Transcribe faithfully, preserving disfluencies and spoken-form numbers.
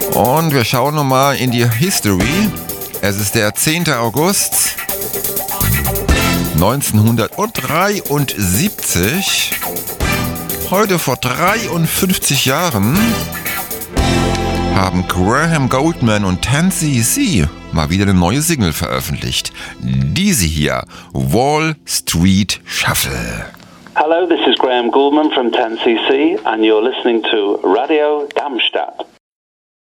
Und wir schauen nochmal in die History. Es ist der zehnte August neunzehnhundertdreiundsiebzig. Heute vor dreiundfünfzig Jahren haben Graham Goldman und ten C C mal wieder eine neue Single veröffentlicht. Diese hier, Wall Street Shuffle. Hello, this is Graham Goldman from ten C C and you're listening to Radio Darmstadt.